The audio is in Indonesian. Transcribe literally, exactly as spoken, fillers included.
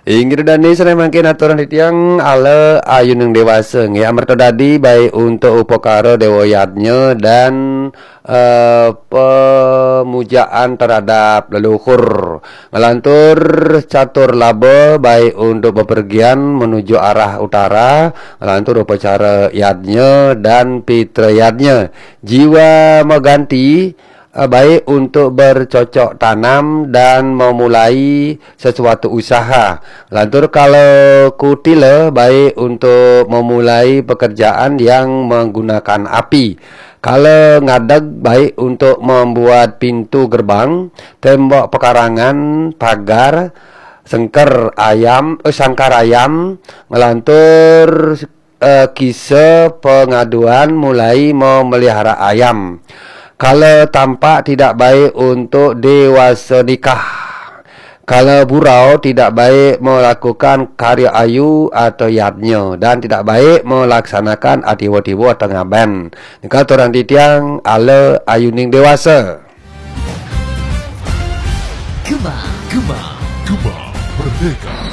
Inggir dani sering makin aturan tiang ala ayun yang dewasa nggih amarga dadi baik untuk upakara dewayatnya dan eh, pemujaan terhadap leluhur ngelantur catur laba baik untuk bepergian menuju arah utara ngelantur upacara yadnya dan pitra yadnya jiwa mengganti Uh, baik untuk bercocok tanam dan memulai sesuatu usaha. Lantur kalau kutila baik untuk memulai pekerjaan yang menggunakan api. Kalau ngadeg baik untuk membuat pintu gerbang, tembok pekarangan, pagar, sengker ayam, eh, sangkar ayam, ngelantur uh, kisah pengaduan mulai memelihara ayam. Kalau tampak tidak baik untuk dewasa nikah. Kalau burau tidak baik melakukan karya ayu atau yadnya. Dan tidak baik melaksanakan atiwa-tiwa tengah ben. Nikah orang titiang ala ayuning dewasa. Gema, Gema, Gema Merdeka.